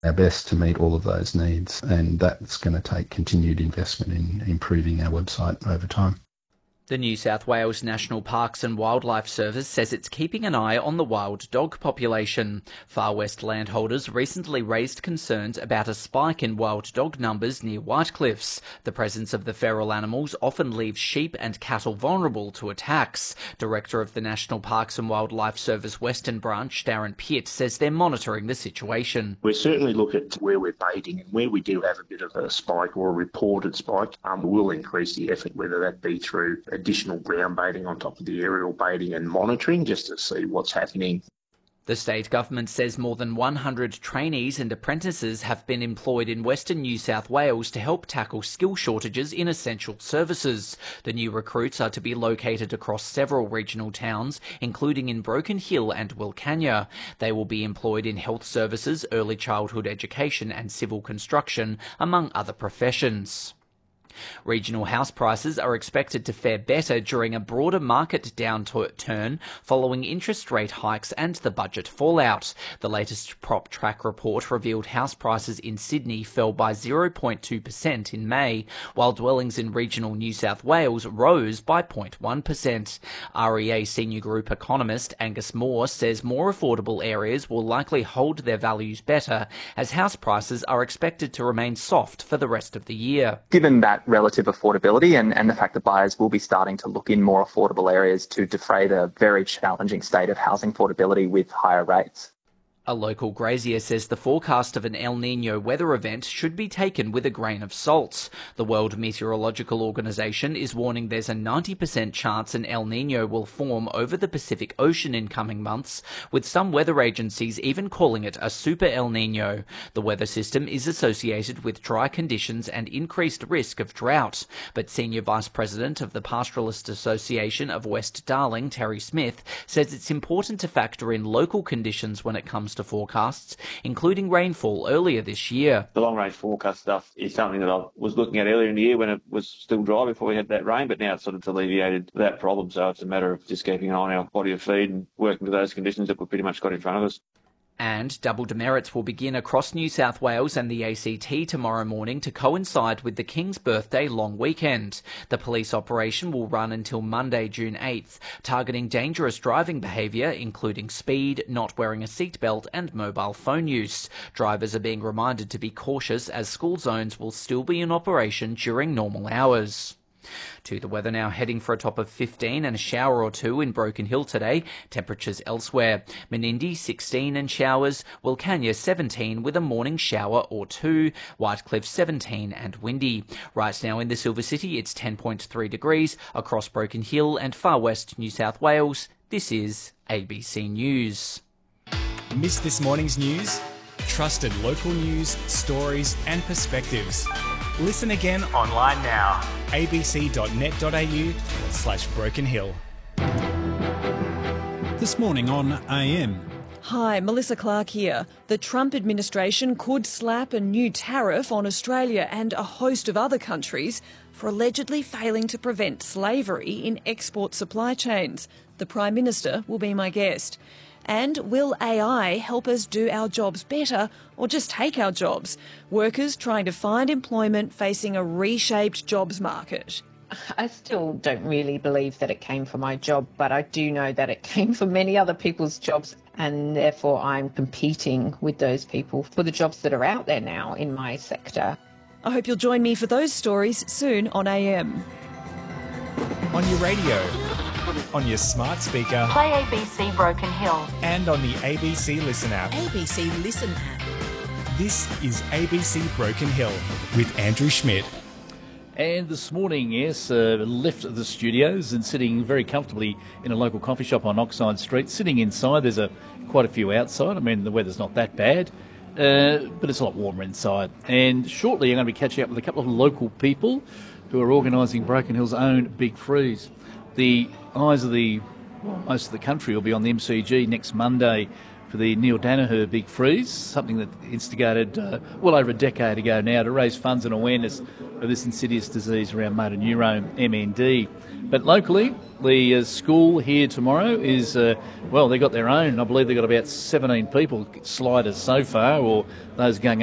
our best to meet all of those needs, and that's going to take continued investment in improving our website over time. The New South Wales National Parks and Wildlife Service says it's keeping an eye on the wild dog population. Far West landholders recently raised concerns about a spike in wild dog numbers near Whitecliffs. The presence of the feral animals often leaves sheep and cattle vulnerable to attacks. Director of the National Parks and Wildlife Service Western Branch, Darren Pitt, says they're monitoring the situation. We certainly look at where we're baiting, and where we do have a bit of a spike or a reported spike, we'll increase the effort, whether that be through additional ground baiting on top of the aerial baiting and monitoring, just to see what's happening. The state government says more than 100 trainees and apprentices have been employed in Western New South Wales to help tackle skill shortages in essential services. The new recruits are to be located across several regional towns, including in Broken Hill and Wilcannia. They will be employed in health services, early childhood education and civil construction, among other professions. Regional house prices are expected to fare better during a broader market downturn following interest rate hikes and the budget fallout. The latest PropTrack report revealed house prices in Sydney fell by 0.2% in May, while dwellings in regional New South Wales rose by 0.1%. REA Senior Group economist Angus Moore says more affordable areas will likely hold their values better, as house prices are expected to remain soft for the rest of the year. Given that relative affordability and the fact that buyers will be starting to look in more affordable areas to defray the very challenging state of housing affordability with higher rates. A local grazier says the forecast of an El Niño weather event should be taken with a grain of salt. The World Meteorological Organization is warning there's a 90% chance an El Niño will form over the Pacific Ocean in coming months, with some weather agencies even calling it a super El Niño. The weather system is associated with dry conditions and increased risk of drought, but Senior Vice President of the Pastoralist Association of West Darling, Terry Smith, says it's important to factor in local conditions when it comes to forecasts, including rainfall earlier this year. The long-range forecast stuff is something that I was looking at earlier in the year when it was still dry before we had that rain, but now it's sort of alleviated that problem. So it's a matter of just keeping an eye on our body of feed and working with those conditions that we've pretty much got in front of us. And double demerits will begin across New South Wales and the ACT tomorrow morning to coincide with the King's birthday long weekend. The police operation will run until Monday, June 8th, targeting dangerous driving behaviour, including speed, not wearing a seatbelt and mobile phone use. Drivers are being reminded to be cautious as school zones will still be in operation during normal hours. To the weather now, heading for a top of 15 and a shower or two in Broken Hill today. Temperatures elsewhere: Menindee 16 and showers, Wilcannia 17 with a morning shower or two, Whitecliff 17 and windy. Right now in the Silver City it's 10.3 degrees across Broken Hill and Far West New South Wales. This is ABC News. Missed this morning's news? Trusted local news, stories and perspectives. Listen again online now. abc.net.au/Broken Hill. This morning on AM. Hi, Melissa Clark here. The Trump administration could slap a new tariff on Australia and a host of other countries for allegedly failing to prevent slavery in export supply chains. The Prime Minister will be my guest. And will AI help us do our jobs better or just take our jobs? Workers trying to find employment facing a reshaped jobs market. I still don't really believe that it came for my job, but I do know that it came for many other people's jobs, and therefore I'm competing with those people for the jobs that are out there now in my sector. I hope you'll join me for those stories soon on AM. On your radio, on your smart speaker, play ABC Broken Hill, and on the ABC Listen app. ABC Listen app. This is ABC Broken Hill with Andrew Schmidt. And this morning, yes, left the studios and sitting very comfortably in a local coffee shop on Oxide Street. Sitting inside, there's quite a few outside. I mean, the weather's not that bad, but it's a lot warmer inside. And shortly, I'm going to be catching up with a couple of local people who are organising Broken Hill's own Big Freeze. The eyes of most of the country will be on the MCG next Monday for the Neil Danaher Big Freeze, something that instigated well over a decade ago now to raise funds and awareness of this insidious disease around motor neurone, MND. But locally, the school here tomorrow is, well, they've got their own. I believe they've got about 17 people, sliders so far, or those going